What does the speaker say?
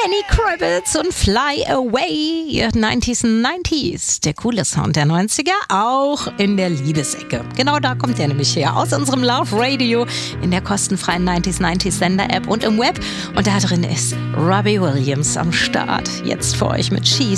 Lenny Kravitz und Fly Away, 90s. Der coole Sound der 90er, auch in der Liebesecke. Genau da kommt er nämlich her, aus unserem Love Radio in der kostenfreien 90s Sender-App und im Web. Und da drin ist Robbie Williams am Start. Jetzt für euch mit She's